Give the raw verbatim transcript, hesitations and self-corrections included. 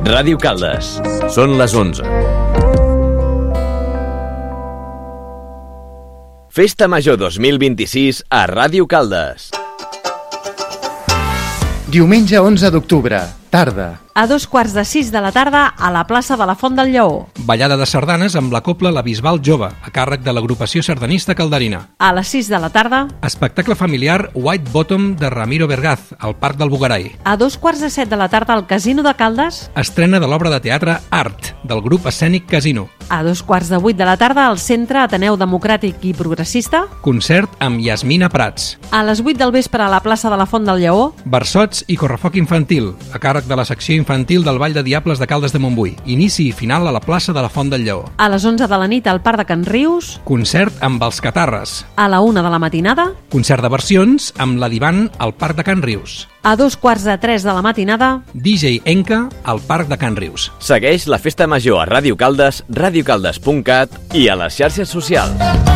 Ràdio Caldes. Són les onze. Festa Major dos mil vint-i-sis a Ràdio Caldes. Diumenge onze d'octubre, tarda. A dos quarts de sis de la tarda a la plaça de la Font del Lleó. Ballada de sardanes amb la cobla La Bisbal Jove, a càrrec de l'agrupació sardanista calderina. A les sis de la tarda. Espectacle familiar White Bottom de Ramiro Vergaz, al Parc del Bugarai. A dos quarts de set de la tarda al Casino de Caldes. Estrena de l'obra de teatre Art, del grup escènic Casino. A dos quarts de vuit de la tarda al Centre Ateneu Democràtic i Progressista. Concert amb Yasmina Prats. A les vuit del vespre a la plaça de la Font del Lleó. Versots i correfoc infantil, a càrrec de la secció infantil del Ball de Diables de Caldes de Montbui. Inici i final a la plaça de la Font del Lleó. A les onze de la nit al Parc de Can Rius. Concert amb els Catarres. A la una de la matinada. Concert de versions amb la Divan al Parc de Can Rius. A dos quarts de tres de la matinada. D J Enca al Parc de Can Rius. Segueix la Festa Major a Ràdio Caldes, radiocaldes punt cat i a les xarxes socials.